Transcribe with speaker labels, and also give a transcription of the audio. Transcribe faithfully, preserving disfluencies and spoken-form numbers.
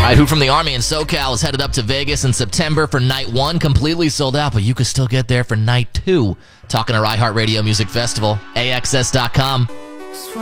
Speaker 1: right, Who from the Army in SoCal is headed up to Vegas in September for night one, completely sold out, but you can still get there for night two. Talking to iHeartRadio Music Festival, A X S dot com.